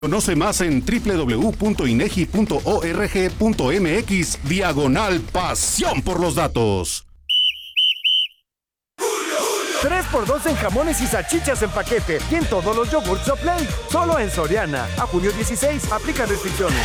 Conoce más en www.inegi.org.mx/pasión por los datos. 3x2 en jamones y salchichas en paquete y en todos los yogurts Soplay. Solo en Soriana. A junio 16. Aplica restricciones.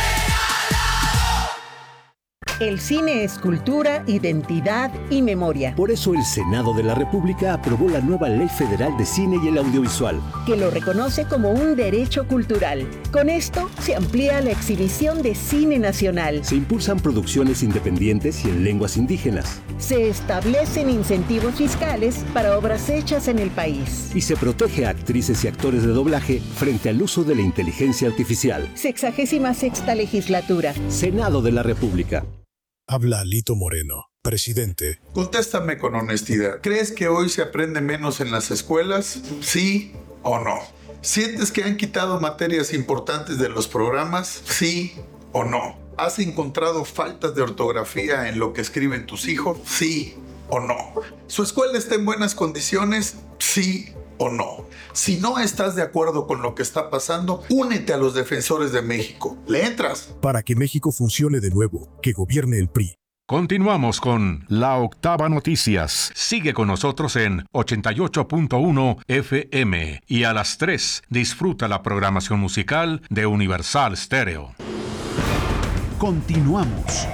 El cine es cultura, identidad y memoria. Por eso el Senado de la República aprobó la nueva Ley Federal de Cine y el Audiovisual, que lo reconoce como un derecho cultural. Con esto se amplía la exhibición de cine nacional. Se impulsan producciones independientes y en lenguas indígenas. Se establecen incentivos fiscales para obras hechas en el país. Y se protege a actrices y actores de doblaje frente al uso de la inteligencia artificial. 66ª legislatura. Senado de la República. Habla Alito Moreno, presidente. Contéstame con honestidad. ¿Crees que hoy se aprende menos en las escuelas? ¿Sí o no? ¿Sientes que han quitado materias importantes de los programas? ¿Sí o no? ¿Has encontrado faltas de ortografía en lo que escriben tus hijos? ¿Sí o no? ¿Su escuela está en buenas condiciones? ¿Sí o no? Si no estás de acuerdo con lo que está pasando, únete a los defensores de México. ¿Le entras? Para que México funcione de nuevo, que gobierne el PRI. Continuamos con La Octava Noticias. Sigue con nosotros en 88.1 FM y a las 3 disfruta la programación musical de Universal Stereo. Continuamos.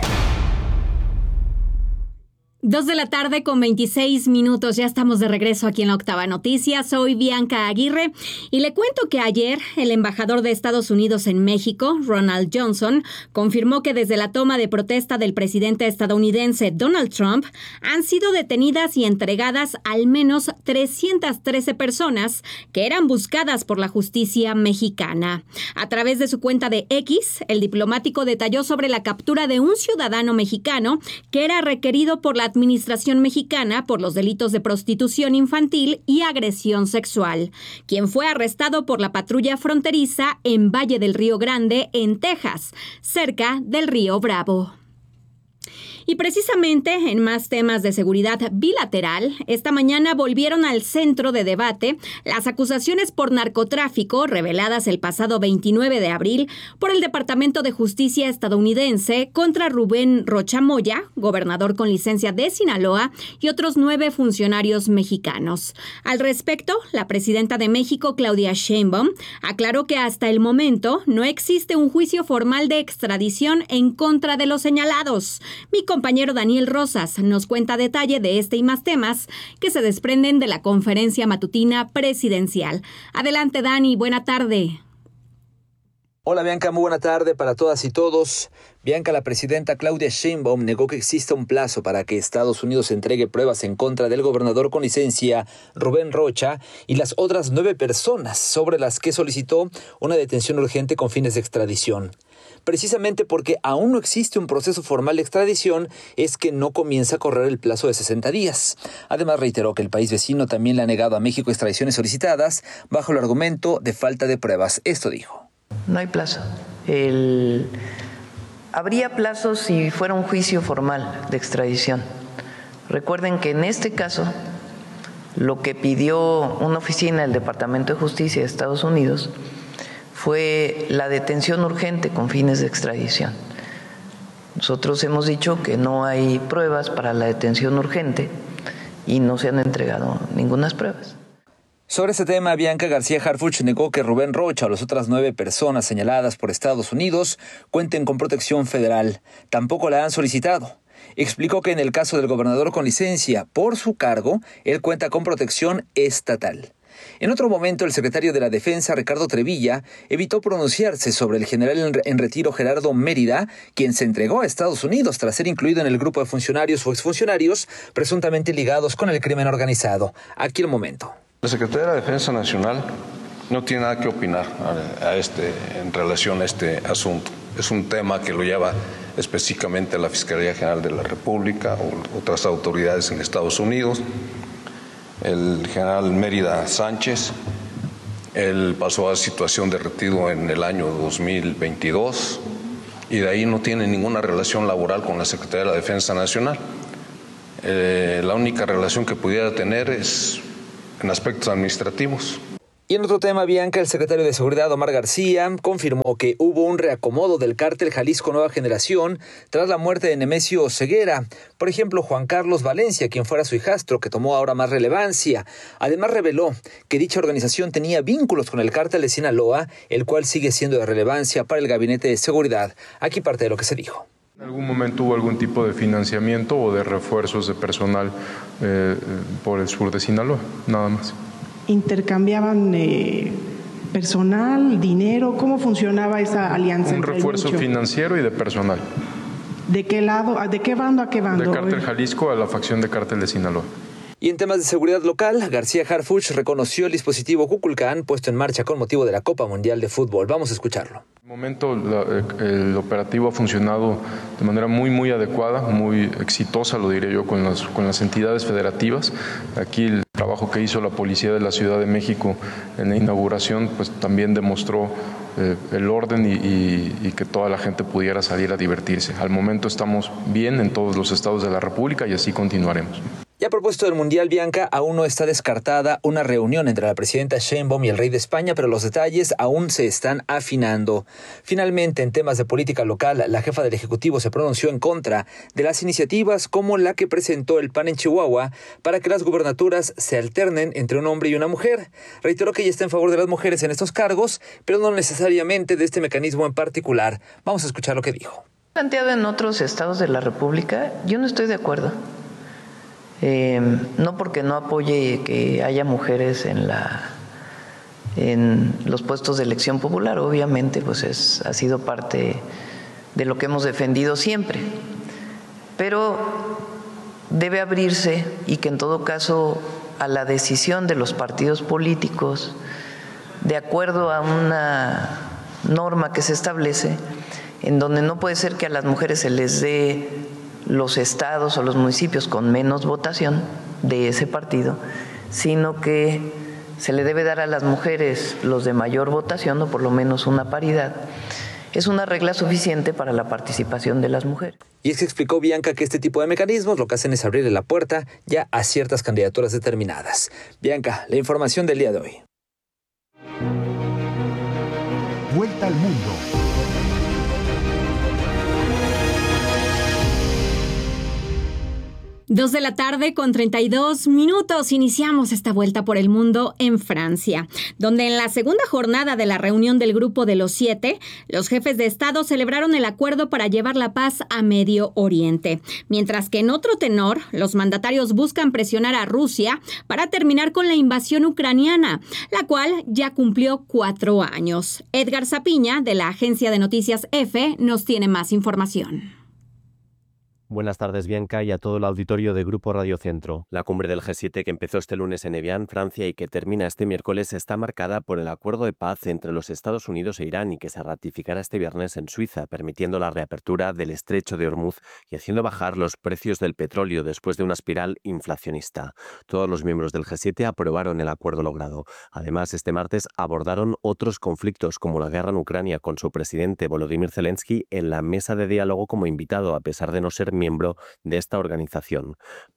2:26 p.m. Ya estamos de regreso aquí en La Octava Noticias. Soy Bianca Aguirre y le cuento que ayer el embajador de Estados Unidos en México, Ronald Johnson, confirmó que desde la toma de protesta del presidente estadounidense Donald Trump han sido detenidas y entregadas al menos 313 personas que eran buscadas por la justicia mexicana. A través de su cuenta de X, el diplomático detalló sobre la captura de un ciudadano mexicano que era requerido por la administración mexicana por los delitos de prostitución infantil y agresión sexual, quien fue arrestado por la patrulla fronteriza en Valle del Río Grande, en Texas, cerca del río Bravo. Y precisamente en más temas de seguridad bilateral, esta mañana volvieron al centro de debate las acusaciones por narcotráfico reveladas el pasado 29 de abril por el Departamento de Justicia estadounidense contra Rubén Rocha Moya, gobernador con licencia de Sinaloa, y otros 9 funcionarios mexicanos. Al respecto, la presidenta de México, Claudia Sheinbaum, aclaró que hasta el momento no existe un juicio formal de extradición en contra de los señalados. Mi compañero Daniel Rosas nos cuenta detalle de este y más temas que se desprenden de la conferencia matutina presidencial. Adelante, Dani, buena tarde. Hola Bianca, muy buena tarde para todas y todos. Bianca, la presidenta Claudia Sheinbaum negó que exista un plazo para que Estados Unidos entregue pruebas en contra del gobernador con licencia Rubén Rocha y las otras 9 personas sobre las que solicitó una detención urgente con fines de extradición. Precisamente porque aún no existe un proceso formal de extradición, es que no comienza a correr el plazo de 60 días. Además, reiteró que el país vecino también le ha negado a México extradiciones solicitadas bajo el argumento de falta de pruebas. Esto dijo. No hay plazo. Habría plazo si fuera un juicio formal de extradición. Recuerden que en este caso, lo que pidió una oficina del Departamento de Justicia de Estados Unidos fue la detención urgente con fines de extradición. Nosotros hemos dicho que no hay pruebas para la detención urgente y no se han entregado ninguna pruebas. Sobre este tema, Bianca García Harfuch negó que Rubén Rocha o las otras 9 personas señaladas por Estados Unidos cuenten con protección federal. Tampoco la han solicitado. Explicó que en el caso del gobernador con licencia por su cargo, él cuenta con protección estatal. En otro momento, el secretario de la Defensa, Ricardo Trevilla, evitó pronunciarse sobre el general en retiro Gerardo Mérida, quien se entregó a Estados Unidos tras ser incluido en el grupo de funcionarios o exfuncionarios presuntamente ligados con el crimen organizado. Aquí el momento. La Secretaría de la Defensa Nacional no tiene nada que opinar en relación a este asunto. Es un tema que lo lleva específicamente la Fiscalía General de la República o otras autoridades en Estados Unidos. El general Mérida Sánchez, él pasó a situación de retiro en el año 2022 y de ahí no tiene ninguna relación laboral con la Secretaría de la Defensa Nacional. La única relación que pudiera tener es en aspectos administrativos. Y en otro tema, Bianca, el secretario de Seguridad, Omar García, confirmó que hubo un reacomodo del cártel Jalisco Nueva Generación tras la muerte de Nemesio Ceguera. Por ejemplo, Juan Carlos Valencia, quien fuera su hijastro, que tomó ahora más relevancia. Además, reveló que dicha organización tenía vínculos con el cártel de Sinaloa, el cual sigue siendo de relevancia para el Gabinete de Seguridad. Aquí parte de lo que se dijo. ¿En algún momento hubo algún tipo de financiamiento o de refuerzos de personal por el sur de Sinaloa? Nada más. ¿Intercambiaban personal, dinero? ¿Cómo funcionaba esa alianza? Un refuerzo financiero y de personal. ¿De qué lado? ¿De qué bando a qué bando? De Cártel Jalisco a la facción de Cártel de Sinaloa. Y en temas de seguridad local, García Harfuch reconoció el dispositivo Kukulkan puesto en marcha con motivo de la Copa Mundial de Fútbol. Vamos a escucharlo. En el momento el operativo ha funcionado de manera muy adecuada, muy exitosa, lo diré yo, con las entidades federativas. Aquí el trabajo que hizo la Policía de la Ciudad de México en la inauguración pues también demostró el orden y que toda la gente pudiera salir a divertirse. Al momento estamos bien en todos los estados de la República y así continuaremos. Y a propósito del Mundial, Bianca, aún no está descartada una reunión entre la presidenta Sheinbaum y el rey de España, pero los detalles aún se están afinando. Finalmente, en temas de política local, la jefa del Ejecutivo se pronunció en contra de las iniciativas como la que presentó el PAN en Chihuahua para que las gubernaturas se alternen entre un hombre y una mujer. Reiteró que ella está en favor de las mujeres en estos cargos, pero no necesariamente de este mecanismo en particular. Vamos a escuchar lo que dijo. Planteado en otros estados de la República, yo no estoy de acuerdo. No porque no apoye que haya mujeres en los puestos de elección popular, obviamente pues ha sido parte de lo que hemos defendido siempre, pero debe abrirse y que en todo caso a la decisión de los partidos políticos, de acuerdo a una norma que se establece, en donde no puede ser que a las mujeres se les dé los estados o los municipios con menos votación de ese partido, sino que se le debe dar a las mujeres los de mayor votación o por lo menos una paridad. Es una regla suficiente para la participación de las mujeres. Y es que explicó Bianca que este tipo de mecanismos lo que hacen es abrirle la puerta ya a ciertas candidaturas determinadas. Bianca, la información del día de hoy. Vuelta al mundo. Dos de la tarde con 32 minutos. Iniciamos esta vuelta por el mundo en Francia, donde en la segunda jornada de la reunión del Grupo de los 7, los jefes de Estado celebraron el acuerdo para llevar la paz a Medio Oriente. Mientras que en otro tenor, los mandatarios buscan presionar a Rusia para terminar con la invasión ucraniana, la cual ya cumplió 4 años. Edgar Zapiña, de la agencia de noticias EFE, nos tiene más información. Buenas tardes, Bianca, y a todo el auditorio de Grupo Radio Centro. La cumbre del G7 que empezó este lunes en Evian, Francia, y que termina este miércoles está marcada por el acuerdo de paz entre los Estados Unidos e Irán y que se ratificará este viernes en Suiza, permitiendo la reapertura del estrecho de Hormuz y haciendo bajar los precios del petróleo después de una espiral inflacionista. Todos los miembros del G7 aprobaron el acuerdo logrado. Además, este martes abordaron otros conflictos como la guerra en Ucrania con su presidente Volodymyr Zelensky en la mesa de diálogo como invitado, a pesar de no ser miembro de esta organización.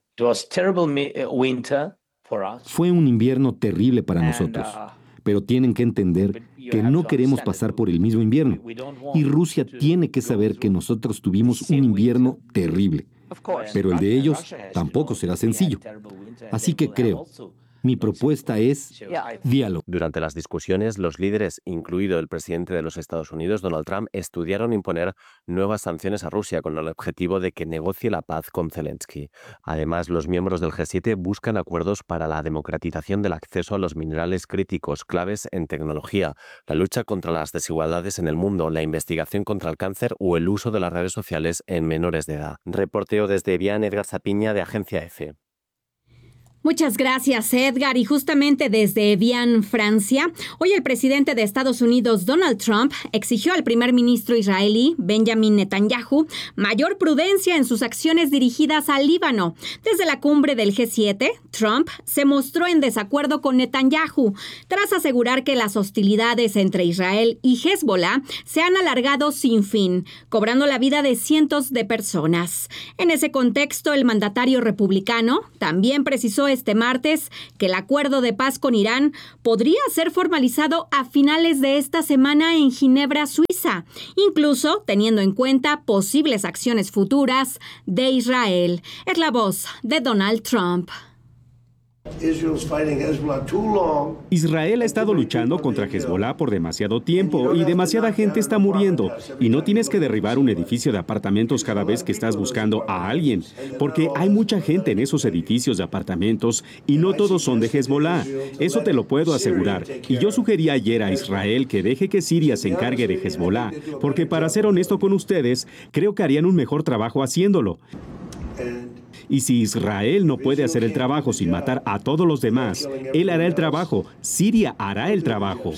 Fue un invierno terrible para nosotros, pero tienen que entender que no queremos pasar por el mismo invierno. Y Rusia tiene que saber que nosotros tuvimos un invierno terrible, pero el de ellos tampoco será sencillo. Así que creo, mi propuesta es diálogo. Durante las discusiones, los líderes, incluido el presidente de los Estados Unidos, Donald Trump, estudiaron imponer nuevas sanciones a Rusia con el objetivo de que negocie la paz con Zelensky. Además, los miembros del G7 buscan acuerdos para la democratización del acceso a los minerales críticos claves en tecnología, la lucha contra las desigualdades en el mundo, la investigación contra el cáncer o el uso de las redes sociales en menores de edad. Reporteo desde Evian, Edgar Zapiña, de Agencia EFE. Muchas gracias, Edgar. Y justamente desde Evian, Francia, hoy el presidente de Estados Unidos, Donald Trump, exigió al primer ministro israelí, Benjamin Netanyahu, mayor prudencia en sus acciones dirigidas al Líbano. Desde la cumbre del G7, Trump se mostró en desacuerdo con Netanyahu, tras asegurar que las hostilidades entre Israel y Hezbollah se han alargado sin fin, cobrando la vida de cientos de personas. En ese contexto, el mandatario republicano también precisó este martes que el acuerdo de paz con Irán podría ser formalizado a finales de esta semana en Ginebra, Suiza, incluso teniendo en cuenta posibles acciones futuras de Israel. Es la voz de Donald Trump. Israel ha estado luchando contra Hezbollah por demasiado tiempo y demasiada gente está muriendo. Y no tienes que derribar un edificio de apartamentos cada vez que estás buscando a alguien, porque hay mucha gente en esos edificios de apartamentos y no todos son de Hezbollah. Eso te lo puedo asegurar. Y yo sugerí ayer a Israel que deje que Siria se encargue de Hezbollah, porque para ser honesto con ustedes, creo que harían un mejor trabajo haciéndolo. Y si Israel no puede hacer el trabajo sin matar a todos los demás, él hará el trabajo, Siria hará el trabajo.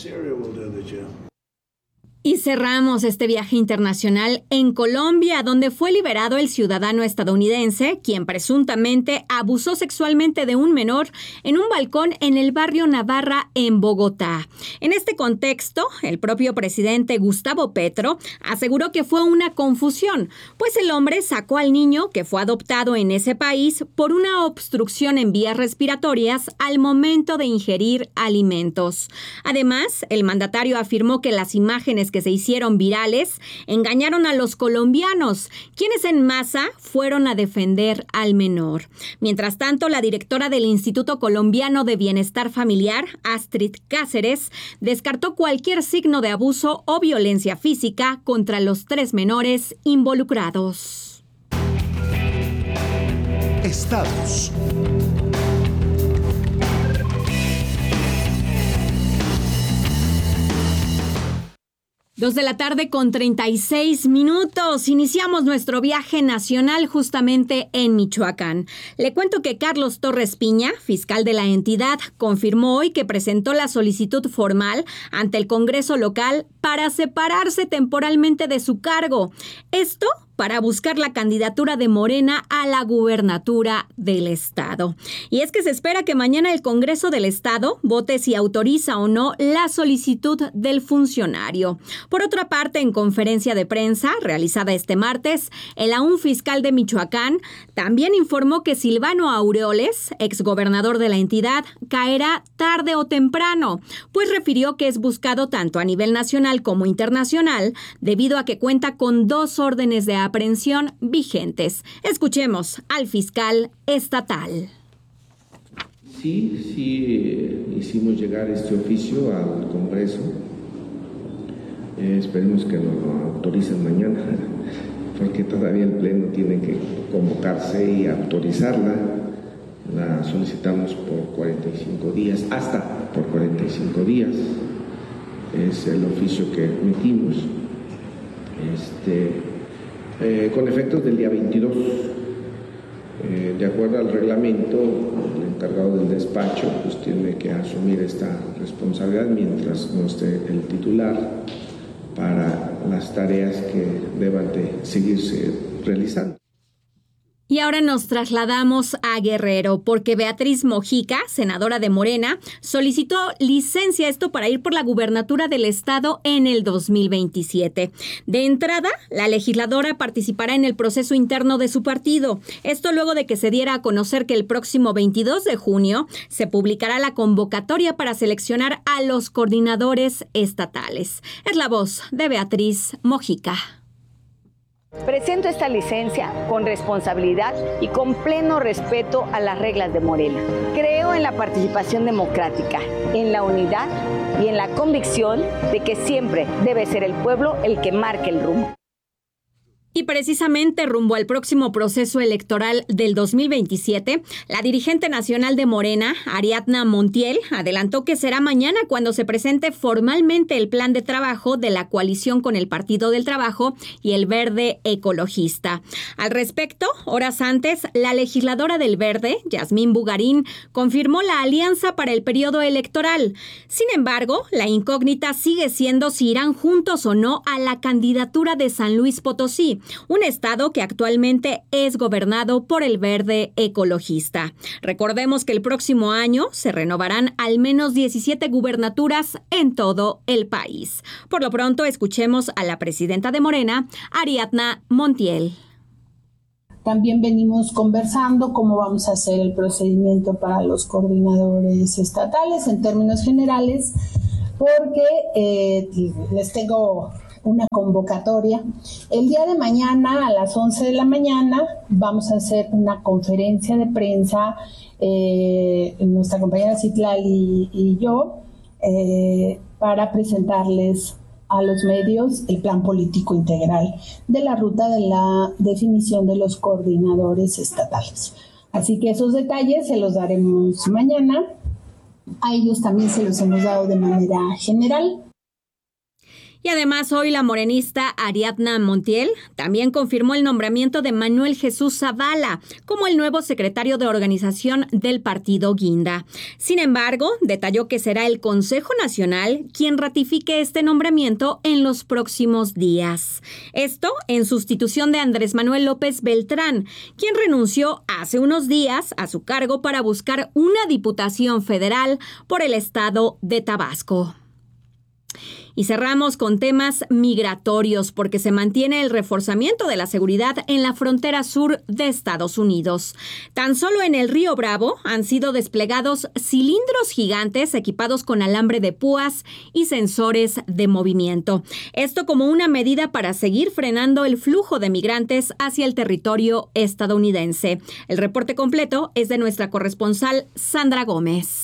Y cerramos este viaje internacional en Colombia, donde fue liberado el ciudadano estadounidense, quien presuntamente abusó sexualmente de un menor en un balcón en el barrio Navarra, en Bogotá. En este contexto, el propio presidente Gustavo Petro aseguró que fue una confusión, pues el hombre sacó al niño, que fue adoptado en ese país, por una obstrucción en vías respiratorias al momento de ingerir alimentos. Además, el mandatario afirmó que las imágenes que se hicieron virales engañaron a los colombianos, quienes en masa fueron a defender al menor. Mientras tanto, la directora del Instituto Colombiano de Bienestar Familiar, Astrid Cáceres, descartó cualquier signo de abuso o violencia física contra los 3 menores involucrados. Estados. Dos de la tarde con 36 minutos. Iniciamos nuestro viaje nacional justamente en Michoacán. Le cuento que Carlos Torres Piña, fiscal de la entidad, confirmó hoy que presentó la solicitud formal ante el Congreso local para separarse temporalmente de su cargo. Esto para buscar la candidatura de Morena a la gubernatura del estado. Y es que se espera que mañana el Congreso del Estado vote si autoriza o no la solicitud del funcionario. Por otra parte, en conferencia de prensa realizada este martes, el aún fiscal de Michoacán también informó que Silvano Aureoles, exgobernador de la entidad, caerá tarde o temprano, pues refirió que es buscado tanto a nivel nacional como internacional debido a que cuenta con 2 órdenes de aprehensión vigentes. Escuchemos al fiscal estatal. Sí, hicimos llegar este oficio al Congreso. Esperemos que nos lo autoricen mañana, porque todavía el Pleno tiene que convocarse y autorizarla. La solicitamos por 45 días, hasta por 45 días. Es el oficio que emitimos. Con efectos del día 22, de acuerdo al reglamento, el encargado del despacho pues tiene que asumir esta responsabilidad mientras no esté el titular para las tareas que deban de seguirse realizando. Y ahora nos trasladamos a Guerrero, porque Beatriz Mojica, senadora de Morena, solicitó licencia, esto para ir por la gubernatura del estado en el 2027. De entrada, la legisladora participará en el proceso interno de su partido. Esto luego de que se diera a conocer que el próximo 22 de junio se publicará la convocatoria para seleccionar a los coordinadores estatales. Es la voz de Beatriz Mojica. Presento esta licencia con responsabilidad y con pleno respeto a las reglas de Morena. Creo en la participación democrática, en la unidad y en la convicción de que siempre debe ser el pueblo el que marque el rumbo. Y precisamente rumbo al próximo proceso electoral del 2027, la dirigente nacional de Morena, Ariadna Montiel, adelantó que será mañana cuando se presente formalmente el plan de trabajo de la coalición con el Partido del Trabajo y el Verde Ecologista. Al respecto, horas antes, la legisladora del Verde, Yasmín Bugarín, confirmó la alianza para el periodo electoral. Sin embargo, la incógnita sigue siendo si irán juntos o no a la candidatura de San Luis Potosí, un estado que actualmente es gobernado por el Verde Ecologista. Recordemos que el próximo año se renovarán al menos 17 gubernaturas en todo el país. Por lo pronto, escuchemos a la presidenta de Morena, Ariadna Montiel. También venimos conversando cómo vamos a hacer el procedimiento para los coordinadores estatales en términos generales, porque les tengo una convocatoria. El día de mañana a las 11 de la mañana vamos a hacer una conferencia de prensa, nuestra compañera Citlali y yo, para presentarles a los medios el plan político integral de la ruta de la definición de los coordinadores estatales. Así que esos detalles se los daremos mañana. A ellos también se los hemos dado de manera general. Y además hoy la morenista Ariadna Montiel también confirmó el nombramiento de Manuel Jesús Zavala como el nuevo secretario de organización del partido Guinda. Sin embargo, detalló que será el Consejo Nacional quien ratifique este nombramiento en los próximos días. Esto en sustitución de Andrés Manuel López Beltrán, quien renunció hace unos días a su cargo para buscar una diputación federal por el estado de Tabasco. Y cerramos con temas migratorios porque se mantiene el reforzamiento de la seguridad en la frontera sur de Estados Unidos. Tan solo en el Río Bravo han sido desplegados cilindros gigantes equipados con alambre de púas y sensores de movimiento. Esto como una medida para seguir frenando el flujo de migrantes hacia el territorio estadounidense. El reporte completo es de nuestra corresponsal Sandra Gómez.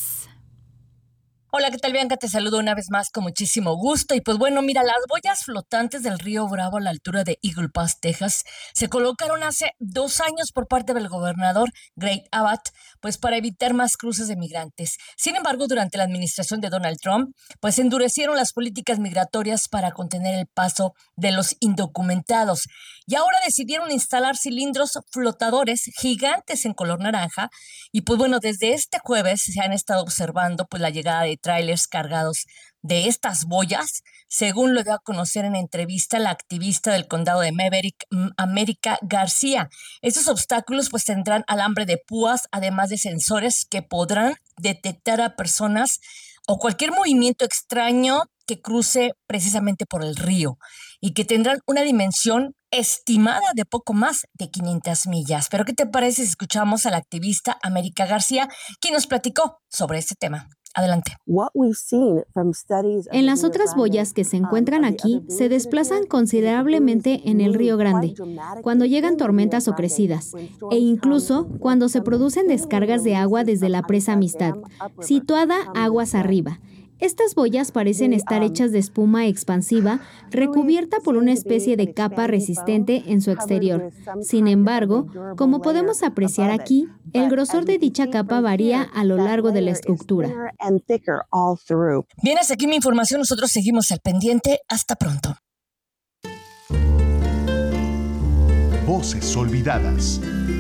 Hola, ¿qué tal, Bianca? Te saludo una vez más con muchísimo gusto. Y pues bueno, mira, las boyas flotantes del Río Bravo a la altura de Eagle Pass, Texas, se colocaron hace 2 años por parte del gobernador Greg Abbott, pues para evitar más cruces de migrantes. Sin embargo, durante la administración de Donald Trump, pues endurecieron las políticas migratorias para contener el paso de los indocumentados. Y ahora decidieron instalar cilindros flotadores gigantes en color naranja. Y pues bueno, desde este jueves se han estado observando pues la llegada de trailers cargados de estas boyas, según lo dio a conocer en entrevista la activista del condado de Maverick, América García. Estos obstáculos pues tendrán alambre de púas, además de sensores que podrán detectar a personas o cualquier movimiento extraño que cruce precisamente por el río y que tendrán una dimensión estimada de poco más de 500 millas. Pero ¿qué te parece si escuchamos a la activista América García, quien nos platicó sobre este tema? Adelante. En las otras boyas que se encuentran aquí, se desplazan considerablemente en el Río Grande, cuando llegan tormentas o crecidas, e incluso cuando se producen descargas de agua desde la presa Amistad, situada aguas arriba. Estas boyas parecen estar hechas de espuma expansiva, recubierta por una especie de capa resistente en su exterior. Sin embargo, como podemos apreciar aquí, el grosor de dicha capa varía a lo largo de la estructura. Bien, hasta aquí mi información. Nosotros seguimos al pendiente. Hasta pronto. Voces olvidadas.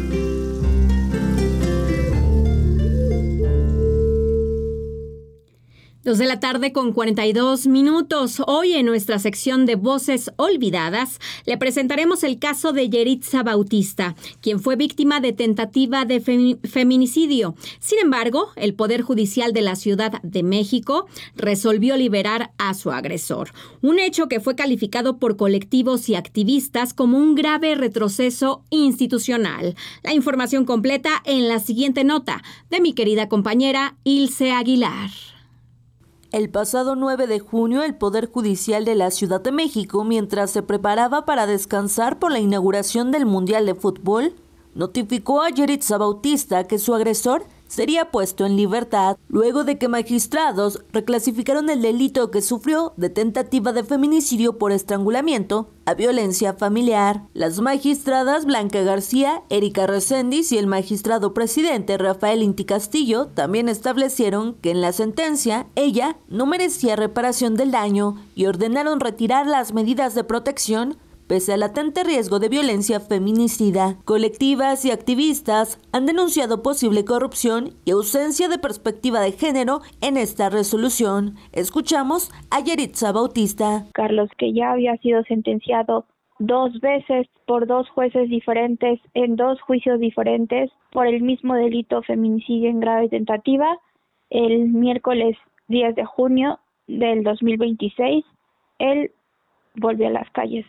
2:42 p.m. Hoy en nuestra sección de Voces Olvidadas le presentaremos el caso de Yeritza Bautista, quien fue víctima de tentativa de feminicidio. Sin embargo, el Poder Judicial de la Ciudad de México resolvió liberar a su agresor. Un hecho que fue calificado por colectivos y activistas como un grave retroceso institucional. La información completa en la siguiente nota de mi querida compañera Ilse Aguilar. El pasado 9 de junio, el Poder Judicial de la Ciudad de México, mientras se preparaba para descansar por la inauguración del Mundial de Fútbol, notificó a Yeritza Bautista que su agresor sería puesto en libertad, luego de que magistrados reclasificaron el delito que sufrió de tentativa de feminicidio por estrangulamiento a violencia familiar. Las magistradas Blanca García, Erika Reséndiz y el magistrado presidente Rafael Inti Castillo también establecieron que en la sentencia ella no merecía reparación del daño y ordenaron retirar las medidas de protección pese al latente riesgo de violencia feminicida. Colectivas y activistas han denunciado posible corrupción y ausencia de perspectiva de género en esta resolución. Escuchamos a Yeritza Bautista. Carlos, que ya había sido sentenciado 2 veces por 2 jueces diferentes en 2 juicios diferentes por el mismo delito feminicidio en grave tentativa, el miércoles 10 de junio del 2026, él volvió a las calles.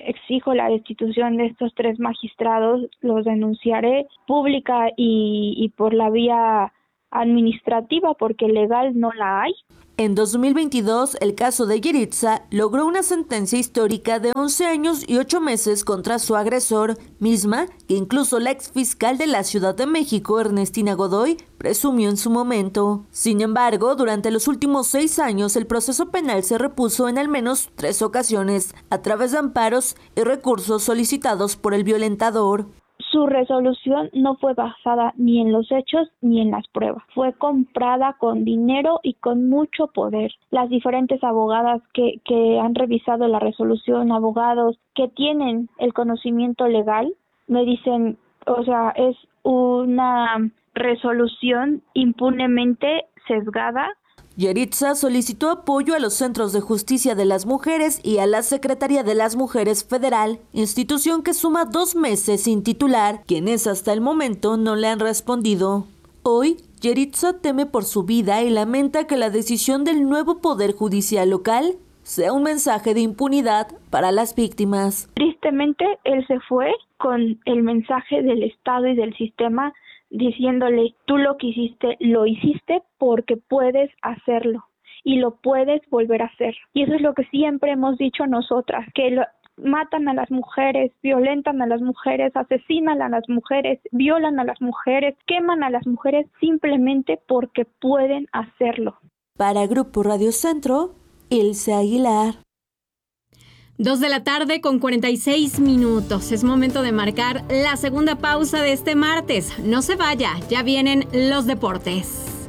exijo la destitución de estos 3 magistrados, los denunciaré pública y por la vía administrativa, porque legal no la hay. En 2022, el caso de Yritza logró una sentencia histórica de 11 años y 8 meses contra su agresor, misma que incluso la exfiscal de la Ciudad de México, Ernestina Godoy, presumió en su momento. Sin embargo, durante los últimos 6 años, el proceso penal se repuso en al menos 3 ocasiones, a través de amparos y recursos solicitados por el violentador. Su resolución no fue basada ni en los hechos ni en las pruebas. Fue comprada con dinero y con mucho poder. Las diferentes abogadas que han revisado la resolución, abogados que tienen el conocimiento legal, me dicen, o sea, es una resolución impunemente sesgada. Yritza solicitó apoyo a los Centros de Justicia de las Mujeres y a la Secretaría de las Mujeres Federal, institución que suma 2 meses sin titular, quienes hasta el momento no le han respondido. Hoy, Yritza teme por su vida y lamenta que la decisión del nuevo Poder Judicial local sea un mensaje de impunidad para las víctimas. Tristemente, él se fue con el mensaje del Estado y del sistema diciéndole, tú lo que hiciste, lo hiciste porque puedes hacerlo y lo puedes volver a hacer. Y eso es lo que siempre hemos dicho nosotras, que matan a las mujeres, violentan a las mujeres, asesinan a las mujeres, violan a las mujeres, queman a las mujeres simplemente porque pueden hacerlo. Para Grupo Radio Centro, Ilse Aguilar. 2 de la tarde con 46 minutos. Es momento de marcar la segunda pausa de este martes. No se vaya, ya vienen los deportes.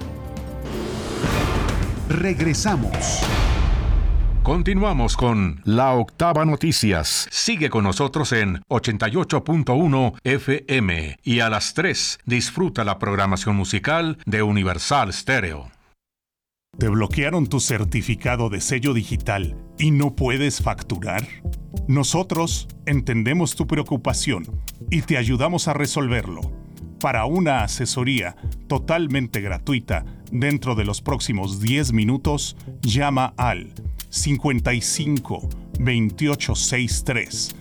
Regresamos. Continuamos con La Octava Noticias. Sigue con nosotros en 88.1 FM y a las 3 disfruta la programación musical de Universal Stereo. ¿Te bloquearon tu certificado de sello digital y no puedes facturar? Nosotros entendemos tu preocupación y te ayudamos a resolverlo. Para una asesoría totalmente gratuita dentro de los próximos 10 minutos, llama al 55 28 63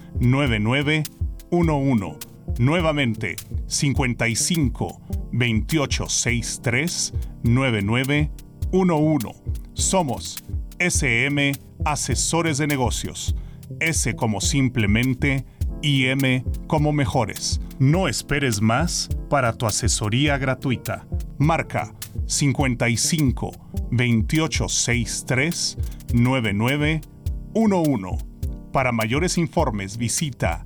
9911. Nuevamente, 55 28 63 9911. Somos SM Asesores de Negocios. S como simplemente y M como mejores. No esperes más para tu asesoría gratuita. Marca 55 28 63 9911. Para mayores informes visita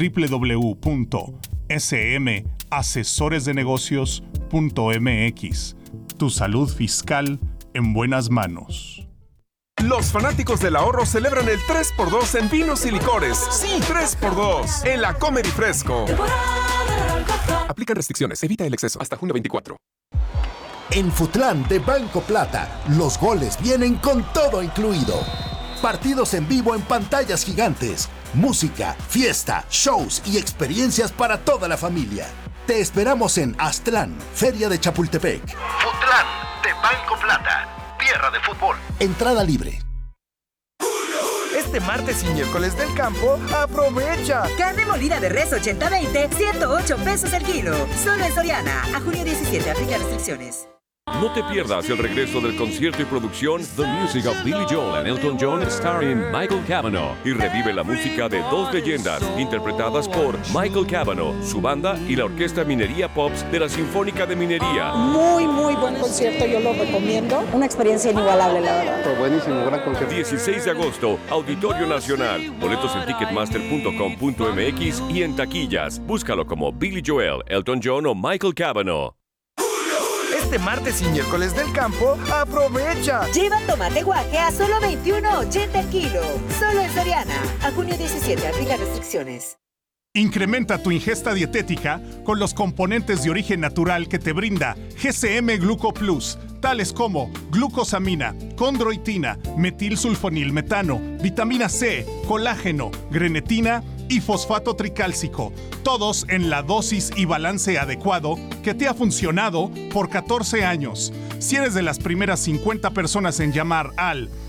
www.smasesoresdenegocios.mx. Tu salud fiscal en buenas manos. Los fanáticos del ahorro celebran el 3x2 en vinos y licores. Sí, 3x2 en la Comer y Fresco. Aplican restricciones, evita el exceso. Hasta junio 24. En Futlán de Banco Plata, los goles vienen con todo incluido. Partidos en vivo en pantallas gigantes, música, fiesta, shows y experiencias para toda la familia. Te esperamos en Aztlán, Feria de Chapultepec. Futlán de Banco Plata, tierra de fútbol. Entrada libre. Este martes y miércoles del campo, aprovecha. Carne molida de res 80-20, 108 pesos el kilo. Solo en Soriana. A junio 17, aplica restricciones. No te pierdas el regreso del concierto y producción The Music of Billy Joel and Elton John starring Michael Cavanaugh y revive la música de dos leyendas interpretadas por Michael Cavanaugh, su banda y la Orquesta Minería Pops de la Sinfónica de Minería. Muy buen concierto, yo lo recomiendo. Una experiencia inigualable, la verdad. Fue buenísimo, gran concierto. 16 de agosto, Auditorio Nacional. Boletos en ticketmaster.com.mx y en taquillas. Búscalo como Billy Joel, Elton John o Michael Cavanaugh. Este martes y miércoles del campo, aprovecha. Lleva tomate guaje a solo $21.80 el kilo. Solo en Soriana. A junio 17, aplica restricciones. Incrementa tu ingesta dietética con los componentes de origen natural que te brinda GCM Gluco Plus, tales como glucosamina, condroitina, metilsulfonilmetano, vitamina C, colágeno, grenetina y fosfato tricálcico, todos en la dosis y balance adecuado que te ha funcionado por 14 años. Si eres de las primeras 50 personas en llamar al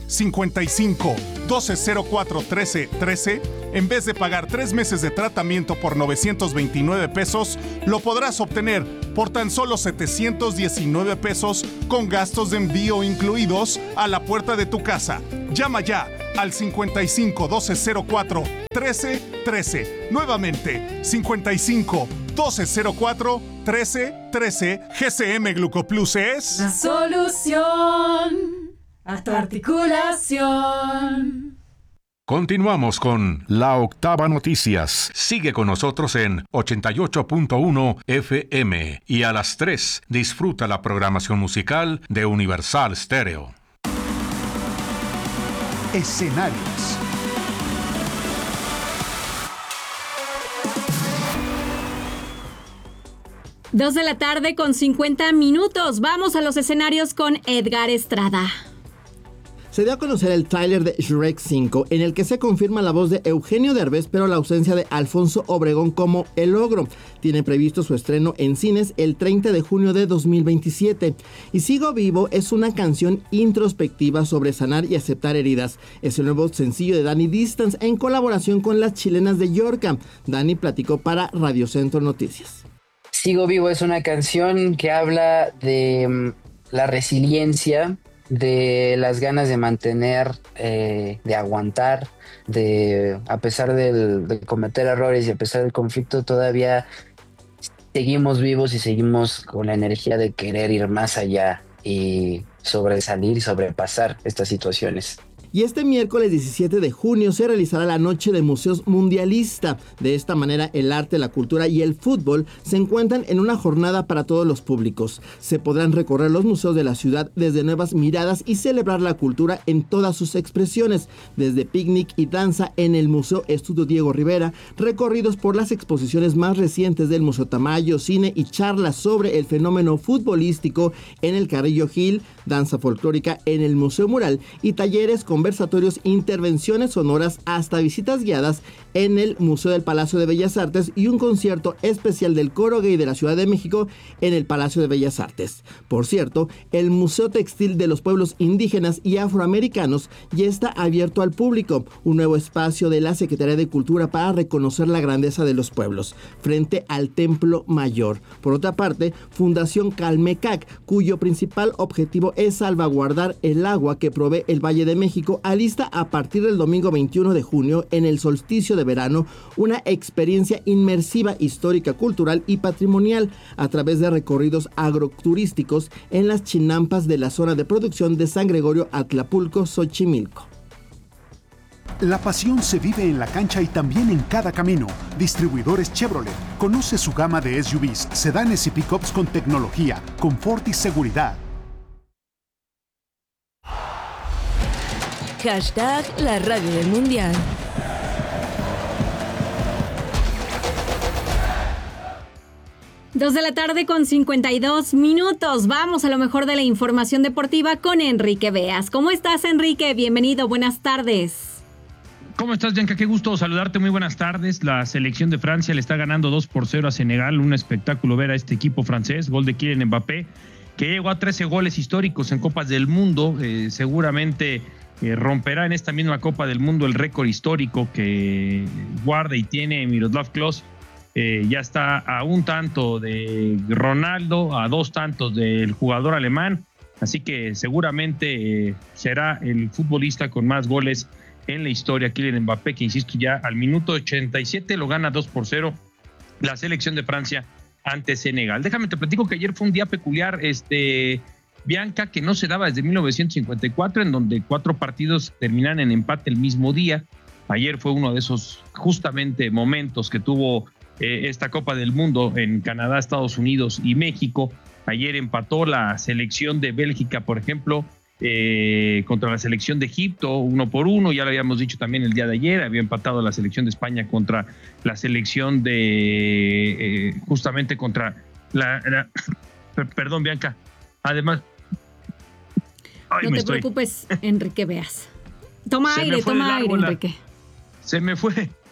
55 1204 1313, en vez de pagar 3 meses de tratamiento por 929 pesos, lo podrás obtener por tan solo 719 pesos con gastos de envío incluidos a la puerta de tu casa. Llama ya al 55 1204 1313. Nuevamente, 55 1204 1313. GCM Glucoplus es la solución a tu articulación. Continuamos con La Octava Noticias. Sigue con nosotros en 88.1 FM y a las 3 disfruta la programación musical de Universal Stereo. Escenarios. Dos de la tarde con 50 minutos. Vamos a los escenarios con Edgar Estrada. Se dio a conocer el tráiler de Shrek 5, en el que se confirma la voz de Eugenio Derbez, pero la ausencia de Alfonso Obregón como el ogro. Tiene previsto su estreno en cines el 30 de junio de 2027. Y Sigo Vivo es una canción introspectiva sobre sanar y aceptar heridas. Es el nuevo sencillo de Dani Distance en colaboración con las chilenas de Yorka. Dani platicó para Radio Centro Noticias. Sigo Vivo es una canción que habla de la resiliencia, de las ganas de mantener, de aguantar, de a pesar de cometer errores y a pesar del conflicto todavía seguimos vivos y seguimos con la energía de querer ir más allá y sobresalir y sobrepasar estas situaciones. Y este miércoles 17 de junio se realizará la Noche de Museos Mundialista. De esta manera, el arte, la cultura y el fútbol se encuentran en una jornada para todos los públicos. Se podrán recorrer los museos de la ciudad desde nuevas miradas y celebrar la cultura en todas sus expresiones, desde picnic y danza en el Museo Estudio Diego Rivera, recorridos por las exposiciones más recientes del Museo Tamayo, cine y charlas sobre el fenómeno futbolístico en el Carrillo Gil, danza folclórica en el Museo Mural y talleres, conversatorios, intervenciones sonoras hasta visitas guiadas en el Museo del Palacio de Bellas Artes y un concierto especial del Coro Gay de la Ciudad de México en el Palacio de Bellas Artes. Por cierto, el Museo Textil de los Pueblos Indígenas y Afroamericanos ya está abierto al público, un nuevo espacio de la Secretaría de Cultura para reconocer la grandeza de los pueblos, frente al Templo Mayor. Por otra parte, Fundación Calmecac, cuyo principal objetivo es salvaguardar el agua que provee el Valle de México, alista a partir del domingo 21 de junio, en el solsticio de verano, una experiencia inmersiva, histórica, cultural y patrimonial a través de recorridos agroturísticos en las chinampas de la zona de producción de San Gregorio, Atlapulco, Xochimilco. La pasión se vive en la cancha y también en cada camino. Distribuidores Chevrolet. Conoce su gama de SUVs, sedanes y pickups con tecnología, confort y seguridad. Hashtag la radio del mundial. Dos de la tarde con 52 minutos. Vamos a lo mejor de la información deportiva con Enrique Beas. ¿Cómo estás, Enrique? Bienvenido, buenas tardes. ¿Cómo estás, Bianca? Qué gusto saludarte, muy buenas tardes. La selección de Francia le está ganando 2-0 a Senegal. Un espectáculo ver a este equipo francés. Gol de Kylian Mbappé, que llegó a 13 goles históricos en Copas del Mundo. Seguramente romperá en esta misma Copa del Mundo el récord histórico que guarda y tiene Miroslav Klose. Ya está a un tanto de Ronaldo, a 2 tantos del jugador alemán, así que seguramente será el futbolista con más goles en la historia, Kylian Mbappé, que insisto, ya al minuto 87 lo gana 2-0 la selección de Francia ante Senegal. Déjame te platico que ayer fue un día peculiar, Bianca, que no se daba desde 1954, en donde 4 partidos terminan en empate el mismo día. Ayer fue uno de esos justamente momentos que tuvo esta Copa del Mundo en Canadá, Estados Unidos y México. Ayer empató la selección de Bélgica, por ejemplo, contra la selección de Egipto 1-1, ya lo habíamos dicho también el día de ayer. Había empatado la selección de España contra la selección de justamente contra perdón, Bianca, además no te preocupes, Enrique Beas. Toma aire, Enrique. Se me fue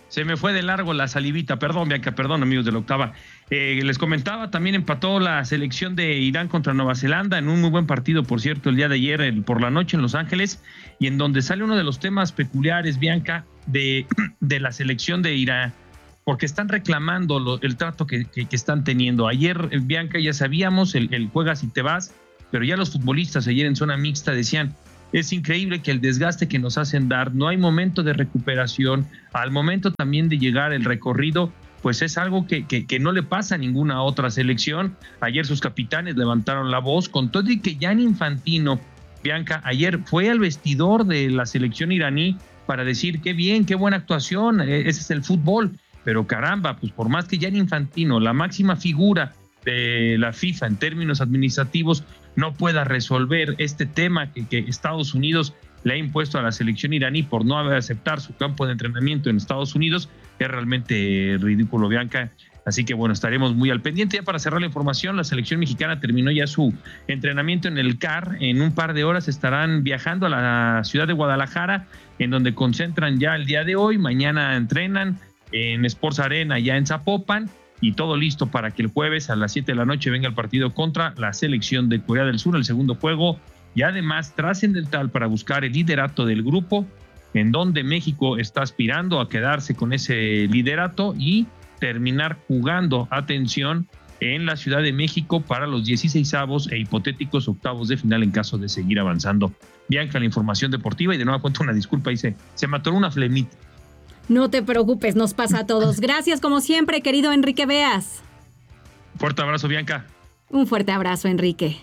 Se me fue de largo la salivita, perdón, Bianca, perdón, amigos de la octava. Les comentaba, también empató la selección de Irán contra Nueva Zelanda en un muy buen partido, por cierto, el día de ayer por la noche en Los Ángeles, y en donde sale uno de los temas peculiares, Bianca, de la selección de Irán, porque están reclamando el trato que están teniendo. Ayer, Bianca, ya sabíamos, el juegas y te vas, pero ya los futbolistas ayer en zona mixta decían, es increíble que el desgaste que nos hacen dar, no hay momento de recuperación, al momento también de llegar el recorrido, pues es algo que no le pasa a ninguna otra selección. Ayer sus capitanes levantaron la voz, con todo y que Gianni Infantino, Bianca, ayer fue al vestidor de la selección iraní para decir qué bien, qué buena actuación, ese es el fútbol, pero caramba, pues por más que Gianni Infantino, la máxima figura de la FIFA en términos administrativos, no pueda resolver este tema que Estados Unidos le ha impuesto a la selección iraní por no aceptar su campo de entrenamiento en Estados Unidos, es realmente ridículo, Bianca. Así que bueno, estaremos muy al pendiente. Ya para cerrar la información, la selección mexicana terminó ya su entrenamiento en el CAR. En un par de horas estarán viajando a la ciudad de Guadalajara, en donde concentran ya el día de hoy. Mañana entrenan en Sports Arena ya en Zapopan, y todo listo para que el jueves a las 7 de la noche venga el partido contra la selección de Corea del Sur, el segundo juego, y además trascendental para buscar el liderato del grupo, en donde México está aspirando a quedarse con ese liderato y terminar jugando, atención, en la Ciudad de México para los 16avos e hipotéticos octavos de final en caso de seguir avanzando. Bianca, la información deportiva, y de nuevo cuento una disculpa, y se me atoró una flemita. No te preocupes, nos pasa a todos. Gracias como siempre, querido Enrique Beas. Fuerte abrazo, Bianca. Un fuerte abrazo, Enrique.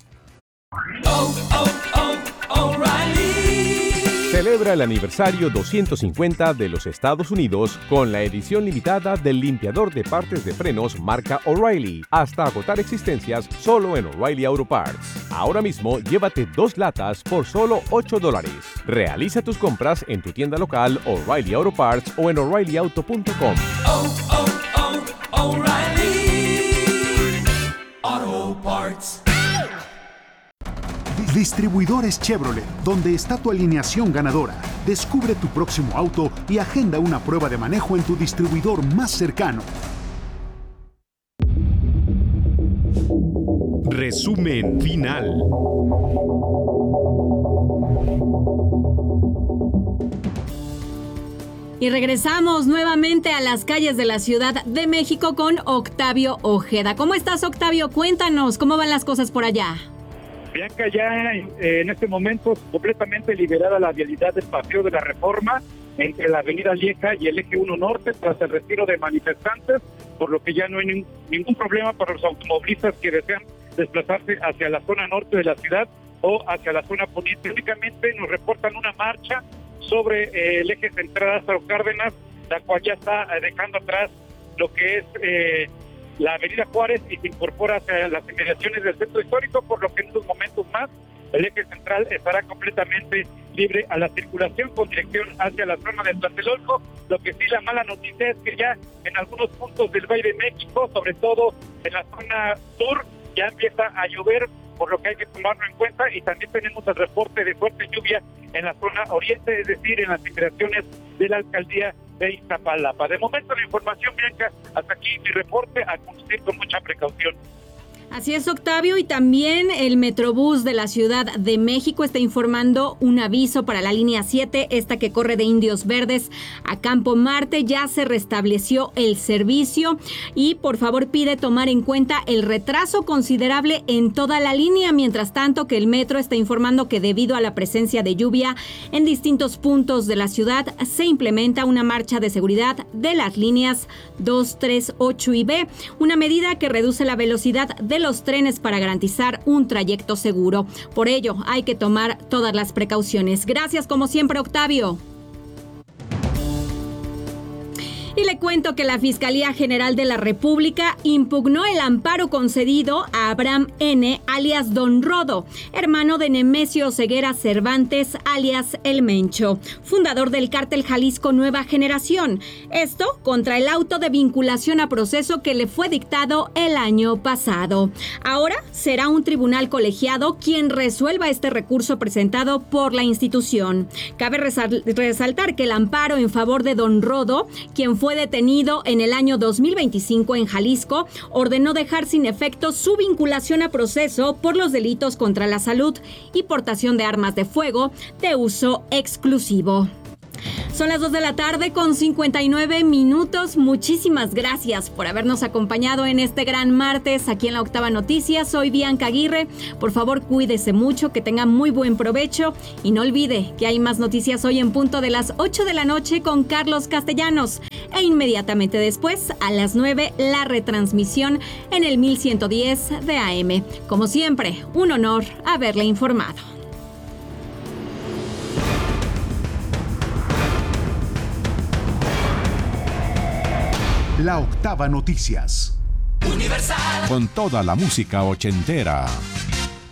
Celebra el aniversario 250 de los Estados Unidos con la edición limitada del limpiador de partes de frenos marca O'Reilly, hasta agotar existencias solo en O'Reilly Auto Parts. Ahora mismo llévate 2 latas por solo $8. Realiza tus compras en tu tienda local O'Reilly Auto Parts o en O'ReillyAuto.com. O'Reilly Auto Parts. Distribuidores Chevrolet, donde está tu alineación ganadora. Descubre tu próximo auto y agenda una prueba de manejo en tu distribuidor más cercano. Resumen final. Y regresamos nuevamente a las calles de la Ciudad de México con Octavio Ojeda. ¿Cómo estás, Octavio? Cuéntanos, ¿cómo van las cosas por allá? Bianca, ya en este momento completamente liberada la vialidad del Paseo de la Reforma entre la Avenida Lieja y el Eje 1 Norte tras el retiro de manifestantes, por lo que ya no hay ningún problema para los automovilistas que desean desplazarse hacia la zona norte de la ciudad o hacia la zona poniente. Únicamente nos reportan una marcha sobre el eje central Lázaro Cárdenas, la cual ya está dejando atrás lo que es la Avenida Juárez y se incorpora hacia las inmediaciones del centro histórico, por lo que en unos momentos más el eje central estará completamente libre a la circulación con dirección hacia la zona de Tlatelolco. Lo que sí, la mala noticia es que ya en algunos puntos del Valle de México, sobre todo en la zona sur, ya empieza a llover, por lo que hay que tomarlo en cuenta, y también tenemos el reporte de fuerte lluvia en la zona oriente, es decir, en las inmediaciones de la alcaldía de Iztapalapa. De momento la información, Bianca, hasta aquí mi reporte, a conducir con mucha precaución. Así es, Octavio, y también el Metrobús de la Ciudad de México está informando un aviso para la línea 7, esta que corre de Indios Verdes a Campo Marte. Ya se restableció el servicio y por favor pide tomar en cuenta el retraso considerable en toda la línea. Mientras tanto, que el metro está informando que debido a la presencia de lluvia en distintos puntos de la ciudad, se implementa una marcha de seguridad de las líneas 2, 3, 8 y B, una medida que reduce la velocidad de los trenes para garantizar un trayecto seguro. Por ello, hay que tomar todas las precauciones. Gracias, como siempre, Octavio. Y le cuento que la Fiscalía General de la República impugnó el amparo concedido a Abraham N., alias Don Rodo, hermano de Nemesio Ceguera Cervantes, alias El Mencho, fundador del cártel Jalisco Nueva Generación. Esto contra el auto de vinculación a proceso que le fue dictado el año pasado. Ahora será un tribunal colegiado quien resuelva este recurso presentado por la institución. Cabe resaltar que el amparo en favor de Don Rodo, quien fue detenido en el año 2025 en Jalisco, ordenó dejar sin efecto su vinculación a proceso por los delitos contra la salud y portación de armas de fuego de uso exclusivo. Son las 2 de la tarde con 59 minutos. Muchísimas gracias por habernos acompañado en este gran martes aquí en la Octava Noticias. Soy Bianca Aguirre. Por favor, cuídese mucho, que tenga muy buen provecho y no olvide que hay más noticias hoy en punto de las 8 de la noche con Carlos Castellanos. E inmediatamente después, a las 9, la retransmisión en el 1110 de AM. Como siempre, un honor haberle informado. La Octava Noticias. Universal. Con toda la música ochentera.